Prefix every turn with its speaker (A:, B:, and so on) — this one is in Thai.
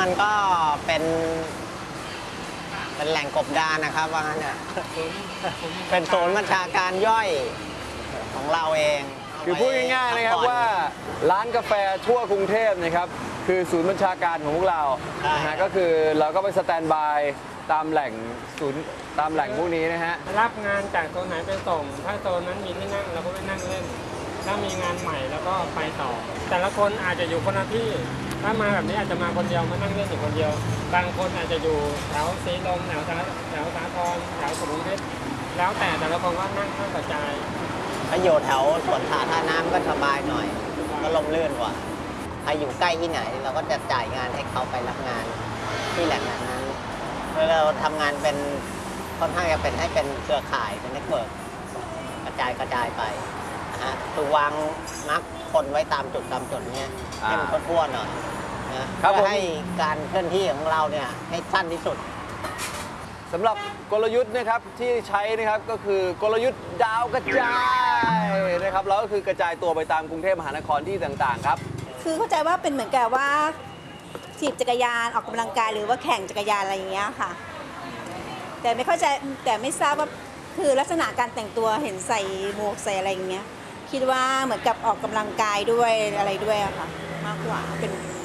A: มันก็เป็นแหล่งกบดานนะครับว่างั้นเนี่ยเป็นศูนย์บัญชาการย่อยของเราเอง
B: คือพูดง่ายๆนะครับว่าร้านกาแฟทั่วกรุงเทพนะครับคือศูนย์บัญชาการของพวกเรานะฮะก็คือเราก็ไปสแตนด์บายตามแหล่งศูนย์ตามแหล่งพวกนี้นะฮะ
C: รับงานจากโซนไหนไปส่งถ้าโซนนั้นมีที่นั่งเราก็ไปนั่งเล่นถ้ามีงานใหม่แล้วก็ไปต่อแต่ละคนอาจจะอยู่คนละที่ถ้ามาแบบนี้อาจจะมาคนเดียวมานั่งเล่นอยู่คนเดียวบางคนอาจจะอยู่แถวสีลมแถวสาทรแถวสุขุมวิทแล้วแต่ละคนก็นั่งกระจาย
A: ถ้าอยู่แถวสวนสาธารณะก็สบายหน่อยก็ลมลื่นกว่าใครอยู่ใกล้ที่ไหนเราก็จะจ่ายงานให้เขาไปรับงานที่แหล่งนั้นเราทำงานเป็นค่อนข้างจะเป็นให้เป็นเครือข่ายเป็นเน็ตเวิร์กกระจายไปนะฮะคือวางมาร์คคนไว้ตามจุดเนี้ยให้มันทั่วหน่อยนะเพื่อให้การเคลื่อนที่ของเราเนี่ยให้สั้นที่สุด
B: สำหรับกลยุทธ์นะครับที่ใช้นะครับก็คือกลยุทธ์ดาวกระจายนะครับแล้วก็คือกระจายตัวไปตามกรุงเทพมหานครที่ต่างๆครับ
D: คือเข้าใจว่าเป็นเหมือนกับว่าขี่จักรยานออกกำลังกายหรือว่าแข่งจักรยานอะไรอย่างเงี้ยค่ะแต่ไม่เข้าใจแต่ไม่ทราบว่าคือลักษณะการแต่งตัวเห็นใส่หมวกใส่อะไรอย่างเงี้ยคิดว่าเหมือนกับออกกำลังกายด้วยอะไรด้วยอะค่ะมากกว่าเป็น